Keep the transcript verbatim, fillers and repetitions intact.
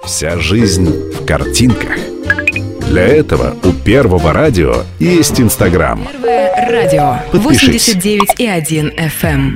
Вся жизнь в картинках. Для этого у Первого радио есть Инстаграм. Первое радио. Подпишись. восемьдесят девять и один эф эм.